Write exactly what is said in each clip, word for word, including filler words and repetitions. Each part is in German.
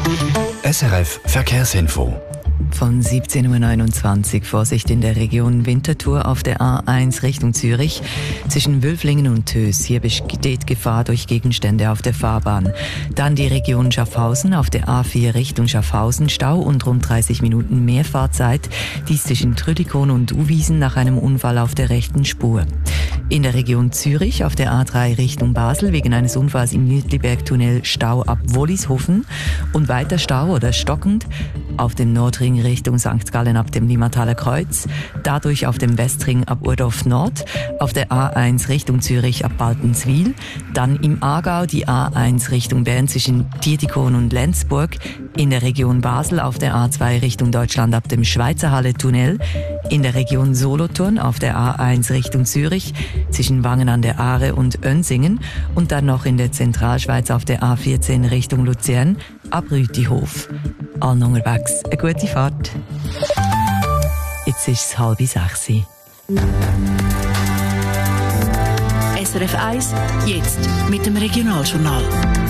S R F Verkehrsinfo. Von siebzehn Uhr neunundzwanzig Vorsicht in der Region Winterthur auf der A eins Richtung Zürich zwischen Wülflingen und Töss. Hier besteht Gefahr durch Gegenstände auf der Fahrbahn. Dann die Region Schaffhausen auf der A vier Richtung Schaffhausen. Stau und rund dreißig Minuten mehr Fahrzeit. Dies zwischen Trüdikon und Uwiesen nach einem Unfall auf der rechten Spur. In der Region Zürich auf der A drei Richtung Basel wegen eines Unfalls im Nidliberg-Tunnel Stau ab Wollishofen und weiter Stau oder stockend auf dem Nordring Richtung Sankt Gallen ab dem Limmataler Kreuz, dadurch auf dem Westring ab Urdorf Nord, auf der A eins Richtung Zürich ab Baltenswil, dann im Aargau die A eins Richtung Bern zwischen Dietikon und Lenzburg, in der Region Basel auf der A zwei Richtung Deutschland ab dem Schweizerhalle-Tunnel, in der Region Solothurn auf der A eins Richtung Zürich zwischen Wangen an der Aare und Önsingen und dann noch in der Zentralschweiz auf der A vierzehn Richtung Luzern ab Rütihof. Allen unterwegs eine gute Fahrt. Jetzt ist es halb sechs. S R F eins, jetzt mit dem Regionaljournal.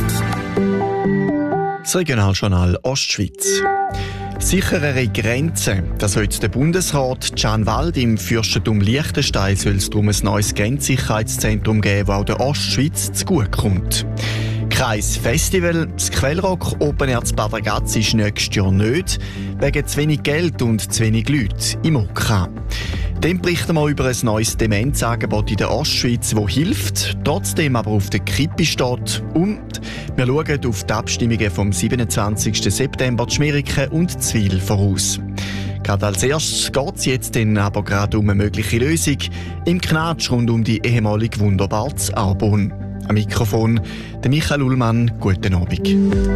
Das Regionaljournal Ostschweiz. Sicherere Grenzen. Das heute der Bundesrat Can Wald im Fürstentum Liechtenstein soll es darum ein neues Grenzsicherheitszentrum geben, das auch der Ostschweiz zugutekommt. Kreis Festival. Das Quellrock Open Air Bad Ragaz ist nächstes Jahr nicht, wegen zu wenig Geld und zu wenig Leute im O K. Dann berichten wir über ein neues Demenzangebot in der Ostschweiz, das hilft, trotzdem aber auf der Kippe steht. Und wir schauen auf die Abstimmungen vom siebenundzwanzigsten September in Schmeriken und Zwil voraus. Gerade als erstes geht es jetzt dann aber gerade um eine mögliche Lösung im Knatsch rund um die ehemalige Wunderbar zu Arbon. Am Mikrofon der Michael Ullmann. Guten Abend.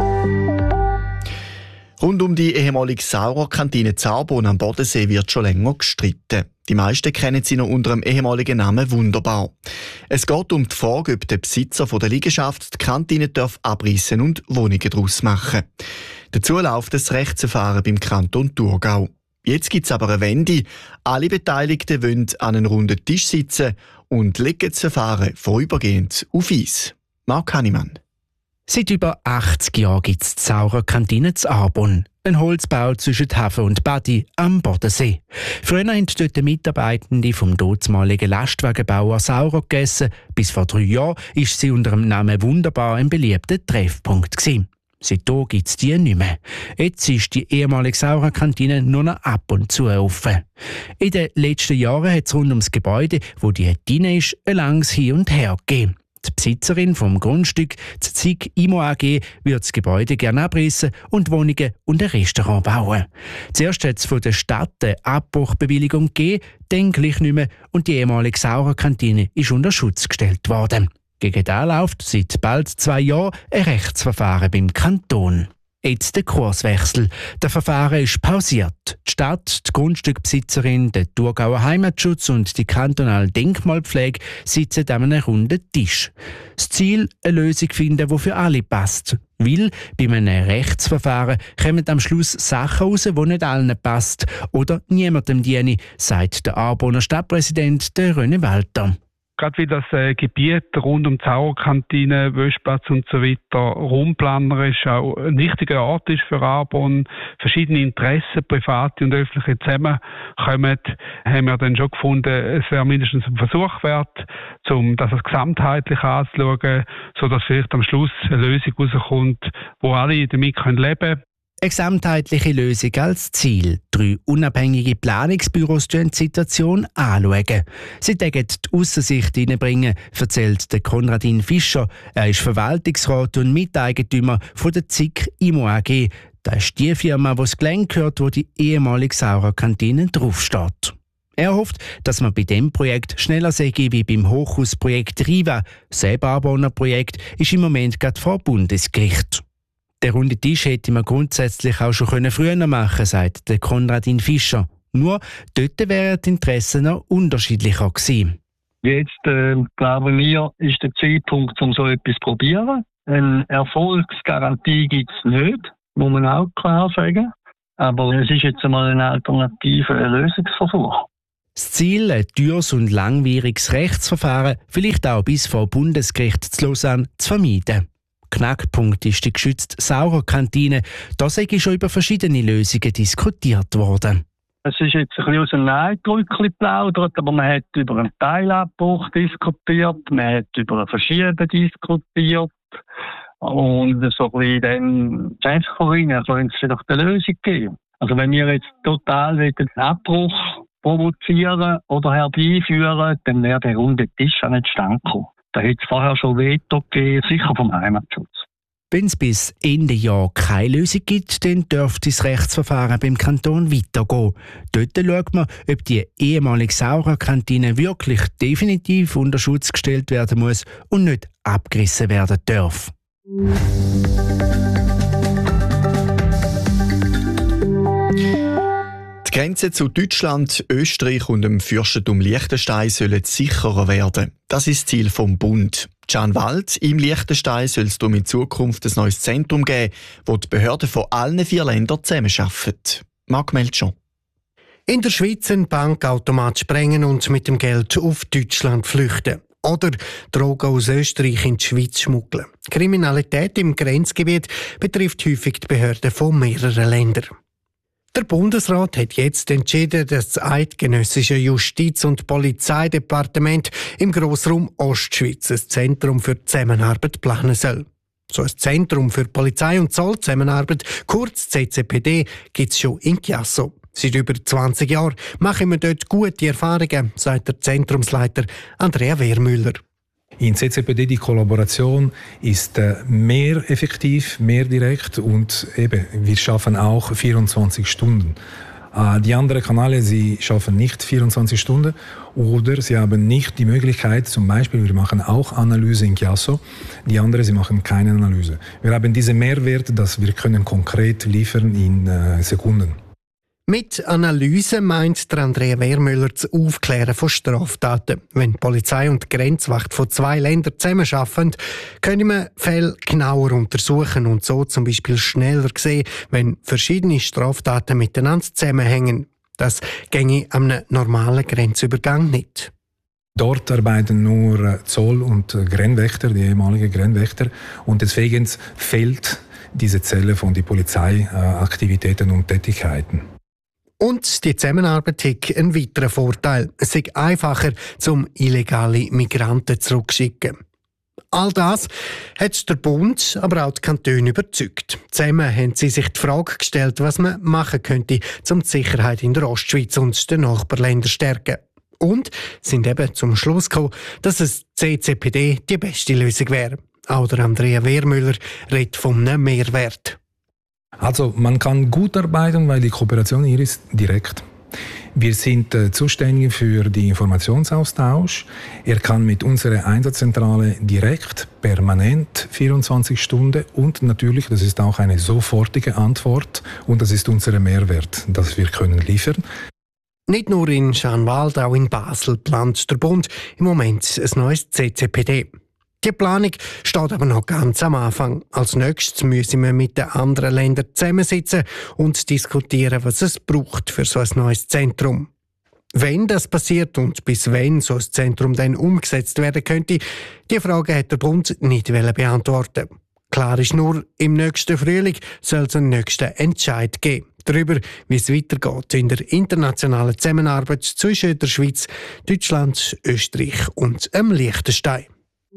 Rund um die ehemalige Saurer-Kantine Zarbon am Bodensee wird schon länger gestritten. Die meisten kennen sie noch unter dem ehemaligen Namen Wunderbar. Es geht um die Frage, ob der Besitzer der Liegenschaft die Kantine darf abreißen und Wohnungen daraus machen. Dazu läuft das Rechtsverfahren beim Kanton Thurgau. Jetzt gibt es aber eine Wende. Alle Beteiligten wollen an einem runden Tisch sitzen und legen das Verfahren vorübergehend auf Eis. Marc Hannemann. Seit über achtzig Jahren gibt es die Saurer-Kantine zu Arbon. Ein Holzbau zwischen Hafen und Badi am Bodensee. Früher haben dort Mitarbeitende vom dortmaligen Lastwagenbauer Saurer gegessen. Bis vor drei Jahren war sie unter dem Namen Wunderbar ein beliebter Treffpunkt gewesen. Seitdem gibt es die nicht mehr. Jetzt ist die ehemalige Saurer-Kantine nur noch ab und zu offen. In den letzten Jahren hat es rund ums Gebäude, wo die drin ist, ein langes Hin und Her gegeben. Die Besitzerin vom Grundstück, die Z I G Immo A G, wird das Gebäude gerne abrissen und Wohnungen und ein Restaurant bauen. Zuerst hat es von der Stadt eine Abbruchbewilligung gegeben, dann gleich nicht mehr und die ehemalige Saurer-Kantine ist unter Schutz gestellt worden. Gegen das läuft seit bald zwei Jahren ein Rechtsverfahren beim Kanton. Jetzt der Kurswechsel. Das Verfahren ist pausiert. Die Stadt, die Grundstückbesitzerin, der Thurgauer Heimatschutz und die kantonale Denkmalpflege sitzen an einem runden Tisch. Das Ziel, eine Lösung finden, die für alle passt. Weil bei einem Rechtsverfahren kommen am Schluss Sachen raus, die nicht allen passt oder niemandem dienen, sagt der Arboner Stadtpräsident der René Walter. Gerade wie das äh, Gebiet rund um die Sauerkantine, Wöschplatz und so weiter raumplanerisch auch ein wichtiger Ort ist für Arbon, verschiedene Interessen, private und öffentliche zusammenkommen, haben wir dann schon gefunden, es wäre mindestens ein Versuch wert, um das als gesamtheitlich anzuschauen, sodass vielleicht am Schluss eine Lösung rauskommt, wo alle damit leben können. Eine gesamtheitliche Lösung als Ziel. Drei unabhängige Planungsbüros schauen die Situation anschauen. Sie dürfen die Aussensicht hineinbringen, erzählt der Konradin Fischer. Er ist Verwaltungsrat und Miteigentümer von der Z I G Immo A G. Das ist die Firma, die das Gelände gehört, wo die ehemalige Saurer-Kantine draufsteht. Er hofft, dass man bei diesem Projekt schneller sei wie beim Hochhausprojekt Riva. Das Arboner-Projekt ist im Moment gerade vor Bundesgericht. Der runde Tisch hätte man grundsätzlich auch schon früher machen können, sagt der Konradin Fischer. Nur dort wären die Interessen noch unterschiedlicher gewesen. Jetzt, äh, glauben wir, ist der Zeitpunkt, um so etwas zu probieren. Eine Erfolgsgarantie gibt es nicht, muss man auch klar sagen. Aber es ist jetzt einmal eine alternative Lösungsversuch. Das Ziel, ein teures und langwieriges Rechtsverfahren, vielleicht auch bis vor Bundesgericht zu Lausanne, zu vermeiden. Knackpunkt ist die geschützte Sauerkantine. Da sei schon über verschiedene Lösungen diskutiert worden. Es ist jetzt ein bisschen aus dem Neidrückchen geplaudert, aber man hat über einen Teilabbruch diskutiert, man hat über ein Verschieben diskutiert. Und so ein bisschen dann Chefkollegen können es vielleicht eine Lösung geben. Also wenn wir jetzt total einen Abbruch provozieren oder herbeiführen, dann wäre der runde Tisch auch nicht zustande gekommen. Da hätte es vorher schon Veto gegeben, sicher vom Heimatschutz. Wenn es bis Ende Jahr keine Lösung gibt, dann dürfte das Rechtsverfahren beim Kanton weitergehen. Dort schaut man, ob die ehemalige Sauerkantine wirklich definitiv unter Schutz gestellt werden muss und nicht abgerissen werden darf. Die Grenzen zu Deutschland, Österreich und dem Fürstentum Liechtenstein sollen sicherer werden. Das ist das Ziel vom Bund. Can Wald, im Liechtenstein soll es darum in Zukunft ein neues Zentrum geben, wo die Behörden von allen vier Ländern zusammenarbeiten. Marc Melchon. In der Schweiz einen Bankautomat sprengen und mit dem Geld auf Deutschland flüchten. Oder Drogen aus Österreich in die Schweiz schmuggeln. Kriminalität im Grenzgebiet betrifft häufig die Behörden von mehreren Ländern. Der Bundesrat hat jetzt entschieden, dass das eidgenössische Justiz- und Polizeidepartement im Grossraum Ostschweiz ein Zentrum für die Zusammenarbeit planen soll. So ein Zentrum für Polizei- und Zollzusammenarbeit, kurz C C P D, gibt es schon in Chiasso. Seit über zwanzig Jahren machen wir dort gute Erfahrungen, sagt der Zentrumsleiter Andrea Wehrmüller. In C C P D die Kollaboration ist äh, mehr effektiv, mehr direkt und eben, wir schaffen auch vierundzwanzig Stunden. Äh, die anderen Kanäle, sie schaffen nicht vierundzwanzig Stunden oder sie haben nicht die Möglichkeit, zum Beispiel, wir machen auch Analyse in Chiasso, die anderen, sie machen keine Analyse. Wir haben diesen Mehrwert, dass wir können konkret liefern in äh, Sekunden. Mit Analyse meint der Andrea Wehrmüller das Aufklären von Straftaten. Wenn die Polizei und die Grenzwacht von zwei Ländern zusammenarbeiten, können wir Fälle genauer untersuchen und so zum Beispiel schneller sehen, wenn verschiedene Straftaten miteinander zusammenhängen. Das ginge am normalen Grenzübergang nicht. Dort arbeiten nur Zoll- und Grenzwächter, die ehemaligen Grenzwächter, und deswegen fehlt diese Zelle von den Polizeiaktivitäten und Tätigkeiten. Und die Zusammenarbeit hat einen weiteren Vorteil. Es ist einfacher, um illegale Migranten zurückzuschicken. All das hat der Bund, aber auch die Kantone überzeugt. Zusammen haben sie sich die Frage gestellt, was man machen könnte, um die Sicherheit in der Ostschweiz und den Nachbarländern zu stärken. Und sind eben zum Schluss gekommen, dass es C C P D die beste Lösung wäre. Auch der Andrea Wehrmüller redet von einem Mehrwert. Also man kann gut arbeiten, weil die Kooperation hier ist direkt. Wir sind äh, zuständig für den Informationsaustausch. Er kann mit unserer Einsatzzentrale direkt, permanent, vierundzwanzig Stunden und natürlich, das ist auch eine sofortige Antwort und das ist unser Mehrwert, das wir können liefern. Nicht nur in Schanwald, auch in Basel plant der Bund im Moment ein neues C C P D. Die Planung steht aber noch ganz am Anfang. Als nächstes müssen wir mit den anderen Ländern zusammensitzen und diskutieren, was es braucht für so ein neues Zentrum. Wenn das passiert und bis wann so ein Zentrum dann umgesetzt werden könnte, die Frage hat der Bund nicht beantworten. Klar ist nur, im nächsten Frühling soll es einen nächsten Entscheid geben. Darüber, wie es weitergeht in der internationalen Zusammenarbeit zwischen der Schweiz, Deutschland, Österreich und dem Liechtenstein.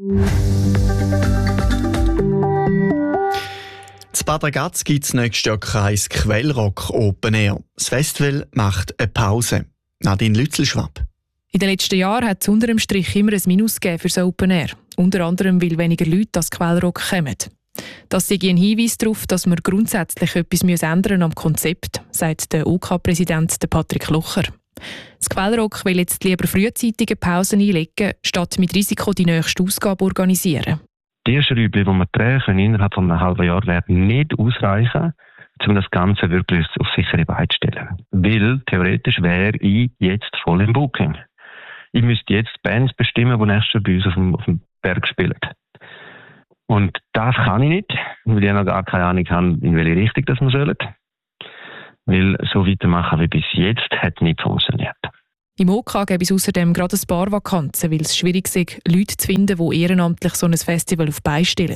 In Bad Ragaz gibt es nächstes Jahr kein Quellrock Open Air. Das Festival macht eine Pause. Nadine Lützelschwab. In den letzten Jahren hat es unter dem Strich immer ein Minus gegeben für das Open Air. Unter anderem, weil weniger Leute das Quellrock kommen. Das sei ein Hinweis darauf, dass wir grundsätzlich etwas ändern am Konzept, sagt der O K-Präsident Patrick Locher. Das Quellrock will jetzt lieber frühzeitige Pausen einlegen, statt mit Risiko die nächste Ausgabe organisieren. Die Schräubchen, die wir drehen können, innerhalb von einem halben Jahr werden nicht ausreichen, um das Ganze wirklich auf sichere Beine zu stellen. Weil theoretisch wäre ich jetzt voll im Booking. Ich müsste jetzt Bands bestimmen, die nächstes Jahr bei uns auf dem, auf dem Berg spielen. Und das kann ich nicht, weil ich noch gar keine Ahnung habe, in welche Richtung das wir sollen. Weil so weitermachen wie bis jetzt hat nicht funktioniert. Im O K gäbe es außerdem gerade ein paar Vakanzen, weil es schwierig ist, Leute zu finden, die ehrenamtlich so ein Festival auf die Beine stellen.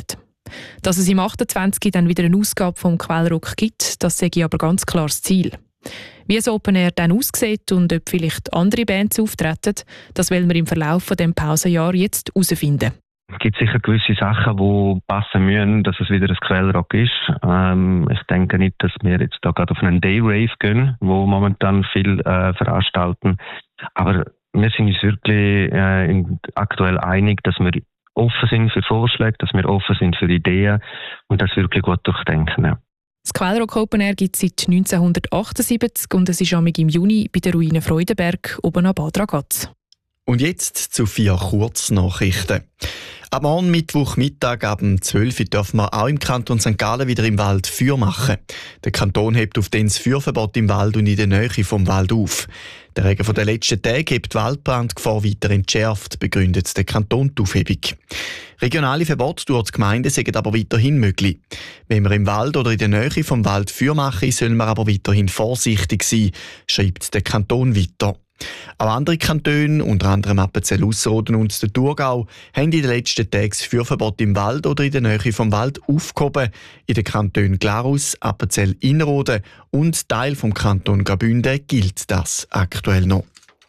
Dass es im achtundzwanzig dann wieder eine Ausgabe vom Quellrock gibt, das sehe ich aber ganz klar das Ziel. Wie das Open Air dann aussieht und ob vielleicht andere Bands auftreten, das wollen wir im Verlauf von dem Pausenjahr jetzt herausfinden. Es gibt sicher gewisse Sachen, die passen müssen, dass es wieder ein Quellrock ist. Ähm, ich denke nicht, dass wir jetzt da gerade auf einen Day-Rave gehen, wo momentan viel äh, veranstalten. Aber wir sind uns wirklich äh, in, aktuell einig, dass wir offen sind für Vorschläge, dass wir offen sind für Ideen und das wirklich gut durchdenken. Ja. Das Quellrock Open Air gibt es seit neunzehnhundertachtundsiebzig und es ist am im Juni bei der Ruine Freudenberg oben an Bad Ragaz. Und jetzt zu vier Kurznachrichten. Am morgen Mittwochmittag ab zwölf Uhr dürfen wir auch im Kanton Sankt Gallen wieder im Wald Feuer machen. Der Kanton hebt auf den das Feuerverbot im Wald und in der Nähe vom Wald auf. Der Regen von den letzten Tagen hebt die Waldbrandgefahr weiter entschärft, begründet der Kanton die Aufhebung. Regionale Verbote durch die Gemeinden sind aber weiterhin möglich. Wenn wir im Wald oder in der Nähe vom Wald Feuer machen, sollen wir aber weiterhin vorsichtig sein, schreibt der Kanton weiter. Auch andere Kantone, unter anderem Appenzell Ausserrhoden und der Thurgau, haben in den letzten Tagen das Feuerverbot im Wald oder in der Nähe vom Wald aufgehoben. In den Kantonen Glarus, Appenzell Innerrhoden und Teil vom Kanton Graubünden gilt das aktuell noch.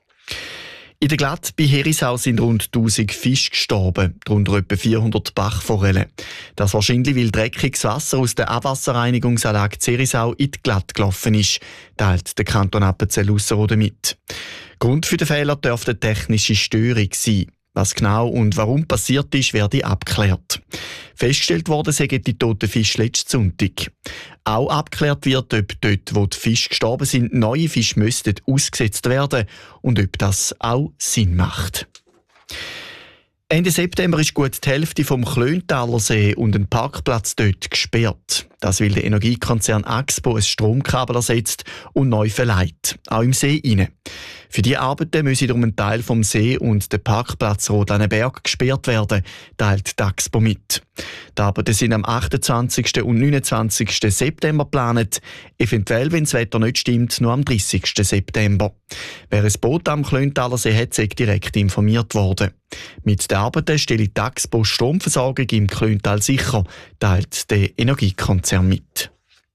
In der Glatt bei Herisau sind rund tausend Fische gestorben, darunter etwa vierhundert Bachforellen. Das wahrscheinlich, weil dreckiges Wasser aus der Abwasserreinigungsanlage Herisau in die Glatt gelaufen ist, teilt der Kanton Appenzell Ausserrhoden mit. Grund für den Fehler dürfte eine technische Störung sein. Was genau und warum passiert ist, werde abgeklärt. Festgestellt worden sind die toten Fische letzten Sonntag. Auch abgeklärt wird, ob dort, wo die Fische gestorben sind, neue Fische müssten ausgesetzt werden und ob das auch Sinn macht. Ende September ist gut die Hälfte vom Klöntaler See und ein Parkplatz dort gesperrt. Das will der Energiekonzern Axpo ein Stromkabel ersetzt und neu verleiht, auch im See rein. Für diese Arbeiten müsse darum ein Teil vom See und der Parkplatz Rodlanenberg gesperrt werden, teilt die Axpo mit. Die Arbeiten sind am achtundzwanzigsten und neunundzwanzigsten September geplant, eventuell, wenn das Wetter nicht stimmt, nur am dreißigsten September. Wer ein Boot am Klöntaler See hat, sei direkt informiert worden. Mit den Arbeiten stelle die Axpo Stromversorgung im Klöntal sicher, teilt der Energiekonzern mit.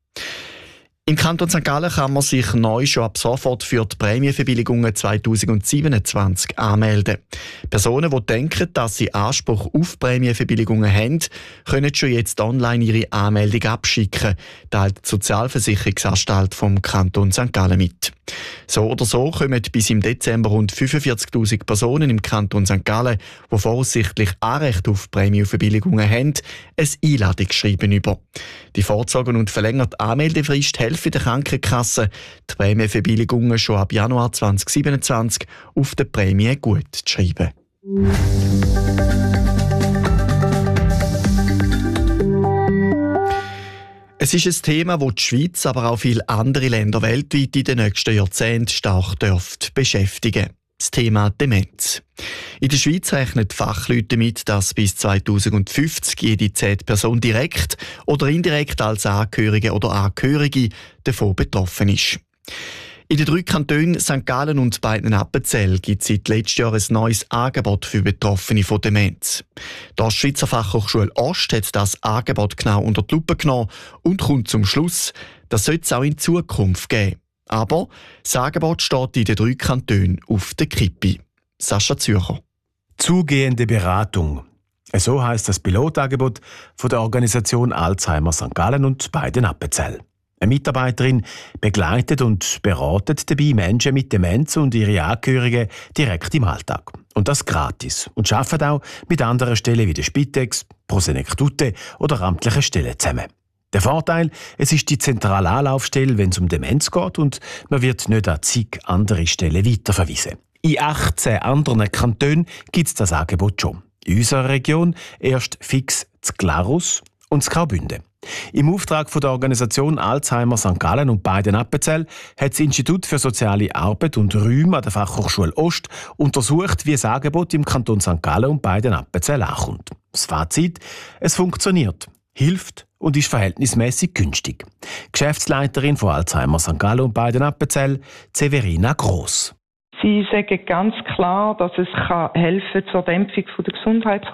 Im Kanton Sankt Gallen kann man sich neu schon ab sofort für die Prämienverbilligungen zweitausendsiebenundzwanzig anmelden. Personen, die denken, dass sie Anspruch auf Prämienverbilligungen haben, können schon jetzt online ihre Anmeldung abschicken, teilt die Sozialversicherungsanstalt vom Kanton Sankt Gallen mit. So oder so kommen bis im Dezember rund fünfundvierzigtausend Personen im Kanton Sankt Gallen, die voraussichtlich Anrecht auf Prämienverbilligungen haben, ein Einladungsschreiben über. Die vorgezogen und verlängerte Anmeldefrist helfen der Krankenkasse, die Prämienverbilligungen schon ab Januar zweitausendsiebenundzwanzig auf der Prämie gut zu schreiben. Es ist ein Thema, das die Schweiz, aber auch viele andere Länder weltweit in den nächsten Jahrzehnten stark dürfte beschäftigen. Das Thema Demenz. In der Schweiz rechnen die Fachleute damit, dass bis zweitausendfünfzig jede zehnte Person direkt oder indirekt als Angehörige oder Angehörige davon betroffen ist. In den drei Kantonen Sankt Gallen und beiden Appenzell gibt es seit letztem Jahr ein neues Angebot für Betroffene von Demenz. Die Ostschweizer Fachhochschule Ost hat das Angebot genau unter die Lupe genommen und kommt zum Schluss, das sollte es auch in Zukunft geben. Aber das Angebot steht in den drei Kantonen auf der Kippe. Sascha Zürcher. Zugehende Beratung. So heisst das Pilotangebot von der Organisation Alzheimer Sankt Gallen und beiden Appenzell. Eine Mitarbeiterin begleitet und beratet dabei Menschen mit Demenz und ihre Angehörigen direkt im Alltag. Und das gratis. Und arbeitet auch mit anderen Stellen wie der Spitex, Prosenektute oder amtlichen Stellen zusammen. Der Vorteil, es ist die zentrale Anlaufstelle, wenn es um Demenz geht und man wird nicht an zig andere Stellen weiterverwiesen. In achtzehn anderen Kantonen gibt es das Angebot schon. In unserer Region erst fix zu Glarus und zu Graubünden. Im Auftrag von der Organisation Alzheimer Sankt Gallen und beiden Appenzell hat das Institut für soziale Arbeit und Räume an der Fachhochschule Ost untersucht, wie das Angebot im Kanton Sankt Gallen und beiden Appenzell ankommt. Das Fazit: Es funktioniert, hilft und ist verhältnismäßig günstig. Geschäftsleiterin von Alzheimer Sankt Gallen und beiden Appenzell, Severina Gross. Sie sagen ganz klar, dass es helfen kann zur Dämpfung der Gesundheitskosten